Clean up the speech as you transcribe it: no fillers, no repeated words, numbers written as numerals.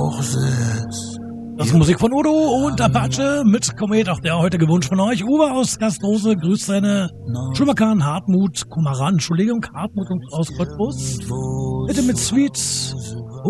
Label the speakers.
Speaker 1: Hochsitz.
Speaker 2: Das ist Musik von Udo und Apache mit Komet, auch der heutige Wunsch von euch. Uwe aus Gastrose grüßt seine Schumakan, Hartmut, Kumaran, Entschuldigung, Hartmut aus Cottbus. Bitte mit Sweet